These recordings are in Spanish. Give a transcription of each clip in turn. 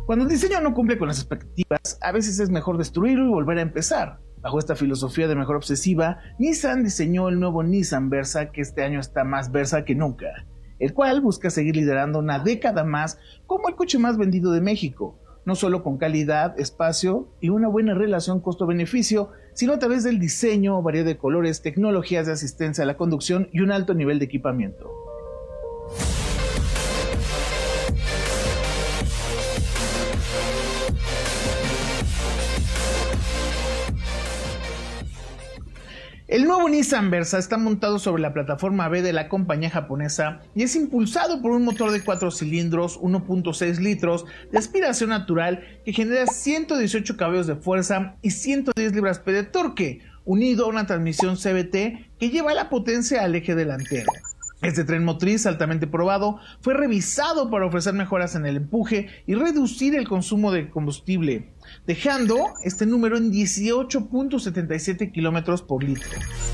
Cuando el diseño no cumple con las expectativas, a veces es mejor destruirlo y volver a empezar. Bajo esta filosofía de mejora obsesiva, Nissan diseñó el nuevo Nissan Versa, que este año está más Versa que nunca, el cual busca seguir liderando una década más como el coche más vendido de México, no solo con calidad, espacio y una buena relación costo-beneficio, sino a través del diseño, variedad de colores, tecnologías de asistencia a la conducción y un alto nivel de equipamiento. El nuevo Nissan Versa está montado sobre la plataforma B de la compañía japonesa y es impulsado por un motor de 4 cilindros, 1.6 litros de aspiración natural que genera 118 caballos de fuerza y 110 libras-pie de torque, unido a una transmisión CVT que lleva la potencia al eje delantero. Este tren motriz altamente probado fue revisado para ofrecer mejoras en el empuje y reducir el consumo de combustible, dejando este número en 18.77 kilómetros por litro.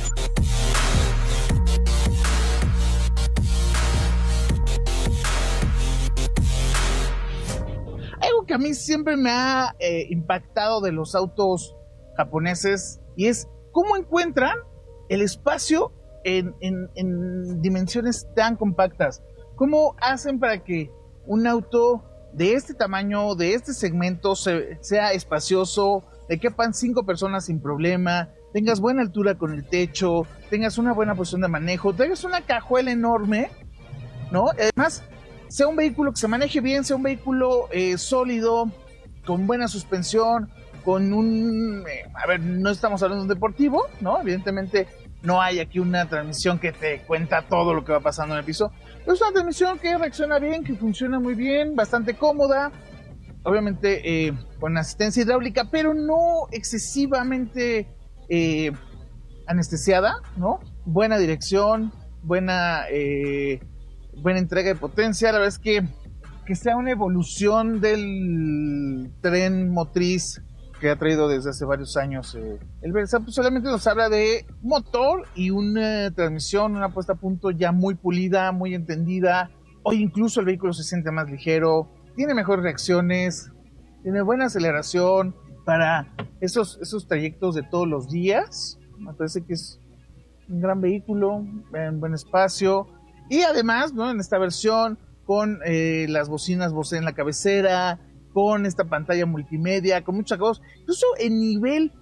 Algo que a mí siempre me ha impactado de los autos japoneses y es cómo encuentran el espacio en dimensiones tan compactas. ¿Cómo hacen para que un auto de este tamaño, de este segmento, sea espacioso, le quepan 5 personas sin problema, tengas buena altura con el techo, tengas una buena posición de manejo, tengas una cajuela enorme, ¿no? Además, sea un vehículo que se maneje bien, sea un vehículo sólido, con buena suspensión, con un... no estamos hablando de un deportivo, ¿no? Evidentemente no hay aquí una transmisión que te cuenta todo lo que va pasando en el piso. Es una transmisión que reacciona bien, que funciona muy bien, bastante cómoda, obviamente con asistencia hidráulica, pero no excesivamente anestesiada, ¿no? Buena dirección, buena entrega de potencia. La verdad es que sea una evolución del tren motriz que ha traído desde hace varios años el Versa, pues solamente nos habla de motor y una transmisión, una puesta a punto ya muy pulida, muy entendida. Hoy incluso el vehículo se siente más ligero, tiene mejores reacciones, tiene buena aceleración para esos trayectos de todos los días. Me parece que es un gran vehículo, en buen espacio, y además, ¿no?, en esta versión con las bocinas Bose en la cabecera, con esta pantalla multimedia, con muchas cosas, incluso el nivel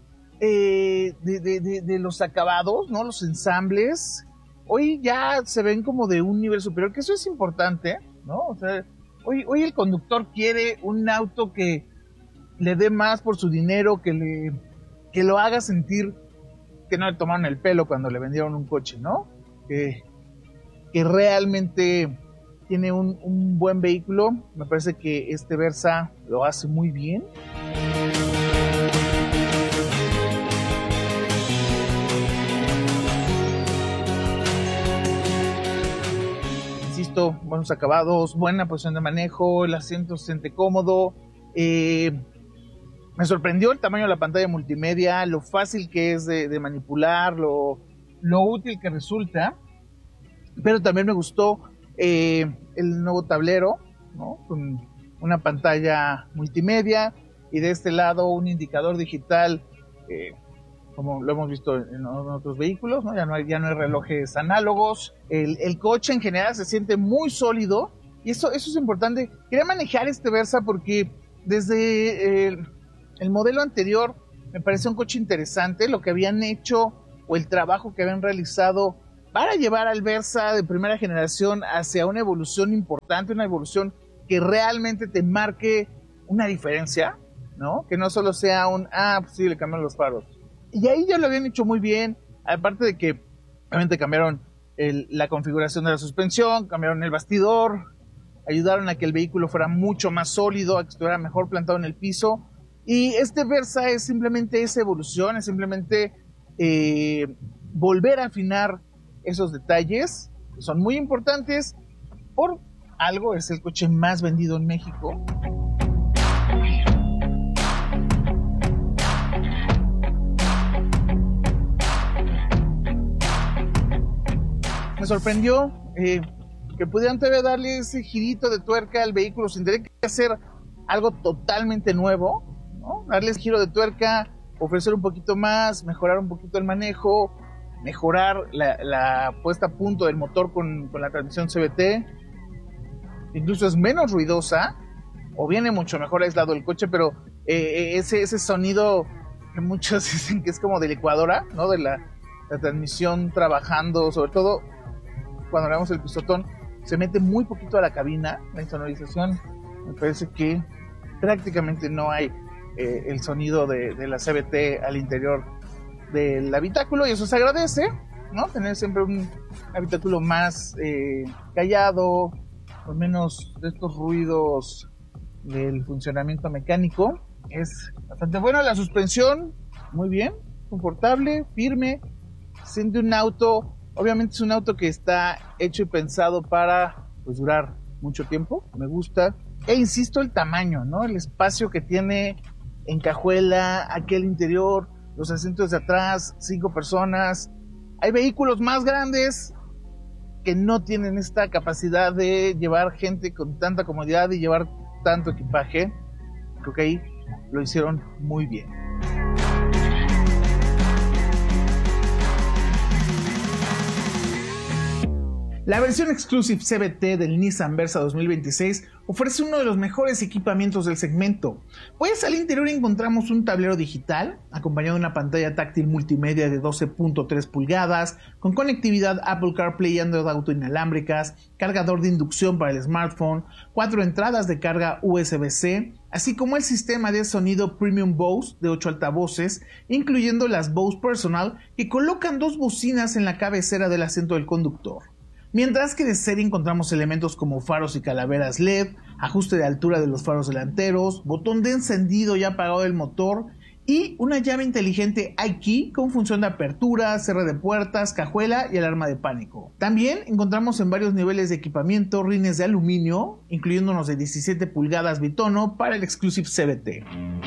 de los acabados, ¿no?, los ensambles, hoy ya se ven como de un nivel superior, que eso es importante, ¿no? O sea, hoy el conductor quiere un auto que le dé más por su dinero, que lo haga sentir que no le tomaron el pelo cuando le vendieron un coche, ¿no? Que realmente tiene un buen vehículo. Me parece que este Versa lo hace muy bien. Insisto, buenos acabados, buena posición de manejo, el asiento se siente cómodo. Me sorprendió el tamaño de la pantalla multimedia, lo fácil que es de manipular, lo útil que resulta. Pero también me gustó el nuevo tablero, ¿no?, con una pantalla multimedia y de este lado un indicador digital, como lo hemos visto en otros vehículos, ¿no? Ya no hay relojes análogos. El coche en general se siente muy sólido y eso es importante. Quería manejar este Versa porque desde el modelo anterior me pareció un coche interesante, lo que habían hecho o el trabajo que habían realizado para llevar al Versa de primera generación hacia una evolución importante, una evolución que realmente te marque una diferencia, ¿no? Que no solo sea pues sí, le cambiaron los faros. Y ahí ya lo habían hecho muy bien, aparte de que obviamente cambiaron la configuración de la suspensión, cambiaron el bastidor, ayudaron a que el vehículo fuera mucho más sólido, a que estuviera mejor plantado en el piso. Y este Versa es simplemente esa evolución, es simplemente volver a afinar esos detalles que son muy importantes. Por algo es el coche más vendido en México. Me sorprendió que pudieran todavía darle ese girito de tuerca al vehículo sin tener que hacer algo totalmente nuevo, ¿no? Darles giro de tuerca, ofrecer un poquito más, mejorar un poquito el manejo, mejorar la puesta a punto del motor con la transmisión CVT. Incluso es menos ruidosa, o viene mucho mejor aislado el coche, pero ese sonido que muchos dicen que es como de licuadora, ¿no? De la transmisión trabajando, sobre todo cuando hablamos del pistotón, se mete muy poquito a la cabina. La insonorización, me parece que prácticamente no hay el sonido de la CVT al interior del habitáculo, y eso se agradece, ¿no? Tener siempre un habitáculo más callado, con menos de estos ruidos del funcionamiento mecánico. Es bastante bueno. La suspensión, muy bien, confortable, firme. Siente un auto, obviamente es un auto que está hecho y pensado para pues durar mucho tiempo. Me gusta. E insisto, el tamaño, ¿no? El espacio que tiene en cajuela, aquel interior, los asientos de atrás, 5 personas. Hay vehículos más grandes que no tienen esta capacidad de llevar gente con tanta comodidad y llevar tanto equipaje. Creo que ahí lo hicieron muy bien. La versión Exclusive CVT del Nissan Versa 2026 ofrece uno de los mejores equipamientos del segmento, pues al interior encontramos un tablero digital, acompañado de una pantalla táctil multimedia de 12.3 pulgadas, con conectividad Apple CarPlay y Android Auto inalámbricas, cargador de inducción para el smartphone, 4 entradas de carga USB-C, así como el sistema de sonido Premium Bose de 8 altavoces, incluyendo las Bose Personal, que colocan 2 bocinas en la cabecera del asiento del conductor. Mientras que de serie encontramos elementos como faros y calaveras LED, ajuste de altura de los faros delanteros, botón de encendido y apagado del motor y una llave inteligente iKey con función de apertura, cierre de puertas, cajuela y alarma de pánico. También encontramos en varios niveles de equipamiento rines de aluminio, incluyendo unos de 17 pulgadas bitono para el Exclusive CVT.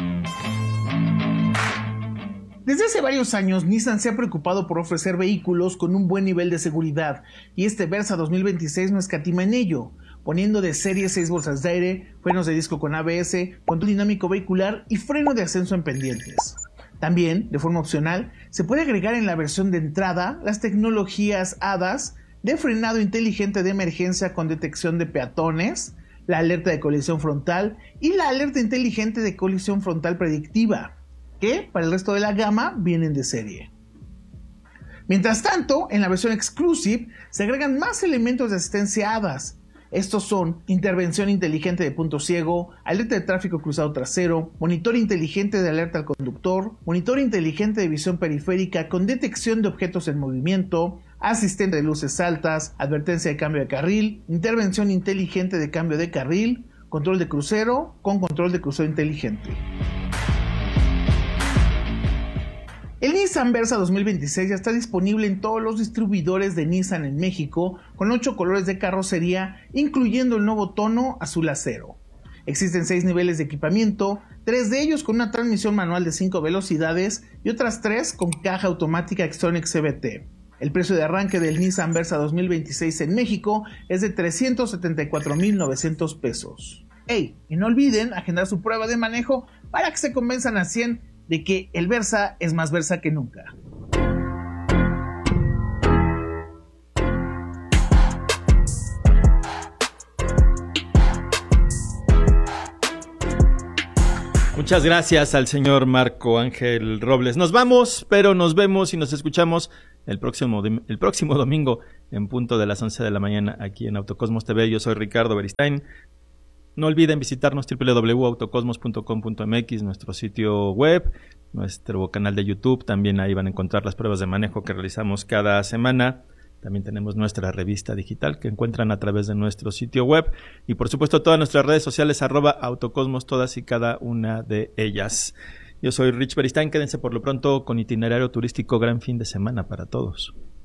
Desde hace varios años, Nissan se ha preocupado por ofrecer vehículos con un buen nivel de seguridad, y este Versa 2026 no escatima en ello, poniendo de serie 6 bolsas de aire, frenos de disco con ABS, control dinámico vehicular y freno de ascenso en pendientes. También, de forma opcional, se puede agregar en la versión de entrada las tecnologías ADAS de frenado inteligente de emergencia con detección de peatones, la alerta de colisión frontal y la alerta inteligente de colisión frontal predictiva, que para el resto de la gama vienen de serie. Mientras tanto, en la versión Exclusive se agregan más elementos de asistencia ADAS. Estos son intervención inteligente de punto ciego, alerta de tráfico cruzado trasero, monitor inteligente de alerta al conductor, monitor inteligente de visión periférica con detección de objetos en movimiento, asistente de luces altas, advertencia de cambio de carril, intervención inteligente de cambio de carril, control de crucero con control de crucero inteligente. El Nissan Versa 2026 ya está disponible en todos los distribuidores de Nissan en México, con 8 colores de carrocería, incluyendo el nuevo tono azul acero. Existen 6 niveles de equipamiento, 3 de ellos con una transmisión manual de 5 velocidades y otras 3 con caja automática Xtronic CVT. El precio de arranque del Nissan Versa 2026 en México es de 374,900 pesos. ¡Ey! Y no olviden agendar su prueba de manejo para que se convenzan al 100 de que el Versa es más Versa que nunca. Muchas gracias al señor Marco Ángel Robles. Nos vamos, pero nos vemos y nos escuchamos el próximo domingo en punto de las 11 de la mañana aquí en Autocosmos TV. Yo soy Ricardo Beristain. No olviden visitarnos www.autocosmos.com.mx, nuestro sitio web, nuestro canal de YouTube. También ahí van a encontrar las pruebas de manejo que realizamos cada semana. También tenemos nuestra revista digital que encuentran a través de nuestro sitio web. Y por supuesto todas nuestras redes sociales, @autocosmos, todas y cada una de ellas. Yo soy Rich Beristain. Quédense por lo pronto con itinerario turístico. Gran fin de semana para todos.